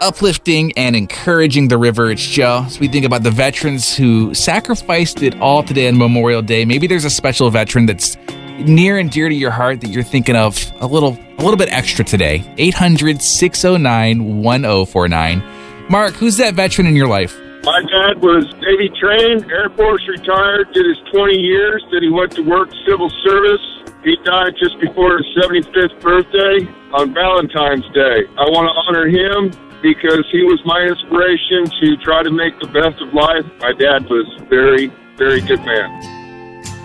uplifting and encouraging the River. It's Joe. So we think about the veterans who sacrificed it all today on Memorial Day. Maybe there's a special veteran that's near and dear to your heart that you're thinking of a little bit extra today. 800-609-1049. Mark, who's that veteran in your life? My dad was Navy trained, Air Force retired, did his 20 years, then he went to work civil service. He died just before his 75th birthday on Valentine's Day. I want to honor him because he was my inspiration to try to make the best of life. My dad was a very, very good man.